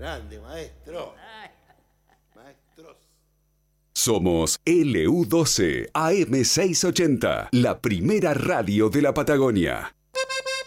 Grande, maestro. Maestros. Somos LU12 AM680, la primera radio de la Patagonia.